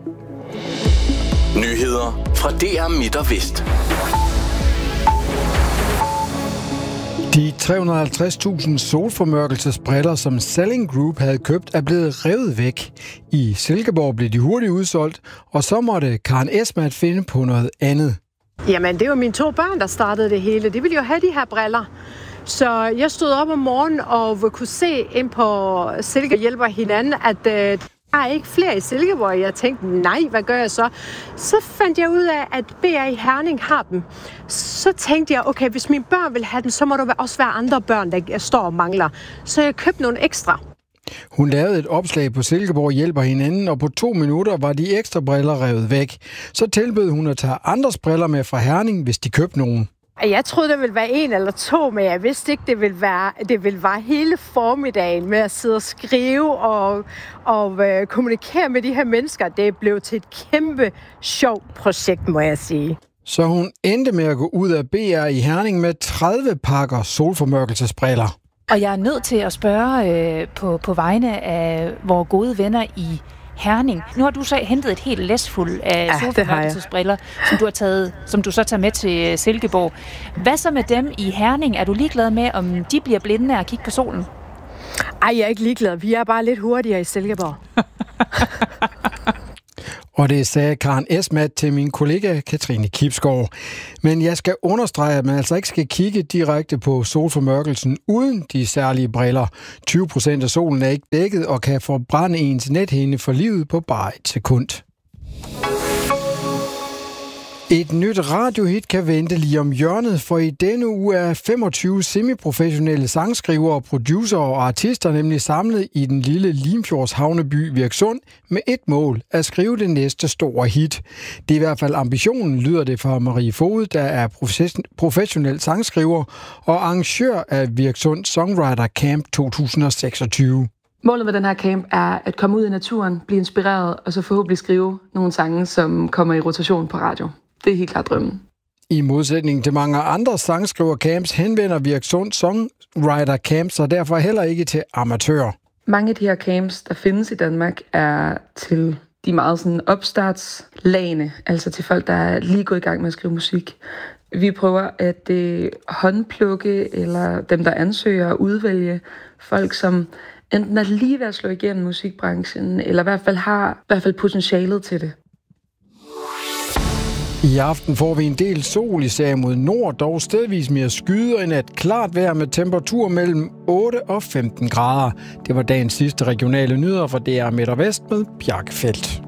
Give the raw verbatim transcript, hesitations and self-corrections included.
Nyheder fra D R Midt og Vest. De tre hundrede og halvtreds tusind solformørkelsesbriller, som Salling Group havde købt, er blevet revet væk. I Silkeborg blev de hurtigt udsolgt, og så måtte Karen Esmat finde på noget andet. Jamen, det var mine to børn, der startede det hele. De ville jo have de her briller. Så jeg stod op om morgenen og kunne se ind på Silke hjælper hinanden, at øh, der er ikke flere i Silkeborg. Jeg tænkte, nej, hvad gør jeg så? Så fandt jeg ud af, at B R i Herning har dem. Så tænkte jeg, okay, hvis mine børn vil have dem, så må der også være andre børn, der står og mangler. Så jeg købte nogle ekstra. Hun lavede et opslag på Silkeborg hjælper hinanden, og på to minutter var de ekstra briller revet væk. Så tilbød hun at tage andres briller med fra Herning, hvis de købte nogen. Jeg troede, det ville være en eller to, men jeg vidste ikke, det ville være, det ville være hele formiddagen med at sidde og skrive og, og øh, kommunikere med de her mennesker. Det blev til et kæmpe sjovt projekt, må jeg sige. Så hun endte med at gå ud af B R i Herning med tredive pakker solformørkelsesbriller. Og jeg er nødt til at spørge øh, på, på vegne af vores gode venner i Herning. Nu har du så hentet et helt læsfuld af ja, solformørkelsesbriller, som du har taget, som du så tager med til Silkeborg. Hvad så med dem i Herning? Er du ligeglad med, om de bliver blinde af at kigge på solen? Ej, jeg er ikke ligeglad. Vi er bare lidt hurtigere i Silkeborg. Og det sagde Karen Esmat til min kollega Katrine Kibsgaard. Men jeg skal understrege, at man altså ikke skal kigge direkte på solformørkelsen uden de særlige briller. tyve procent af solen er ikke dækket og kan forbrænde ens nethinde for livet på bare et sekund. Et nyt radiohit kan vente lige om hjørnet, for i denne uge er femogtyve semiprofessionelle sangskrivere, producer og artister nemlig samlet i den lille Limfjords havneby Virksund med et mål: at skrive det næste store hit. Det er i hvert fald ambitionen, lyder det fra Marie Fod, der er professionel sangskriver og arrangør af Virksund Songwriter Camp to tusind og seksogtyve. Målet med den her camp er at komme ud i naturen, blive inspireret og så forhåbentlig skrive nogle sange, som kommer i rotation på radio. Det er helt klart drømmen. I modsætning til mange andre sangskrivercamps henvender Virksund Songwriter Camp sig derfor heller ikke til amatører. Mange af de her camps, der findes i Danmark, er til de meget sådan opstartslagene, altså til folk, der er lige gået i gang med at skrive musik. Vi prøver at øh, håndplukke eller dem, der ansøger, at udvælge folk, som enten er lige ved at slå igennem musikbranchen, eller i hvert fald har i hvert fald potentialet til det. I aften får vi en del sol, især mod nord, dog stedvis mere skyde og en nat klart vejr med temperatur mellem otte og femten grader. Det var dagens sidste regionale nyheder fra D R Midt og Vest med Bjarke Feldt.